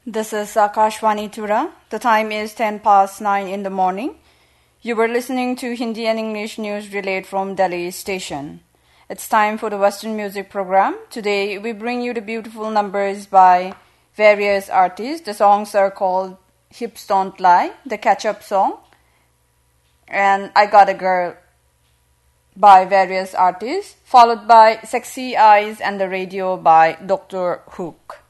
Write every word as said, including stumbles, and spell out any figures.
This is Akashvani Tura. The time is ten past nine in the morning. You were listening to Hindi and English news relayed from Delhi station. It's time for the Western music program. Today we bring you the beautiful numbers by various artists. The songs are called Hips Don't Lie, the catch-up song, and I Got a Girl by various artists, followed by Sexy Eyes and the Radio by Doctor Hook.